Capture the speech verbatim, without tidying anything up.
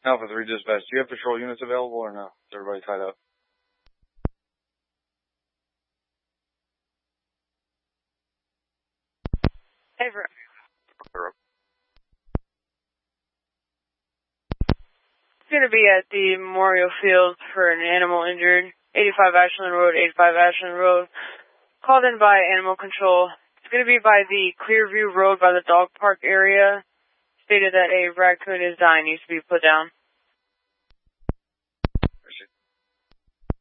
Alpha three dispatch, do you have patrol units available or no? Is everybody tied up? Hey, bro. It's going to be at the Memorial Field for an animal injured. eighty-five Ashland Road, eighty-five Ashland Road. Called in by Animal Control. It's going to be by the Clearview Road by the dog park area. Stated that a raccoon is dying, needs to be put down.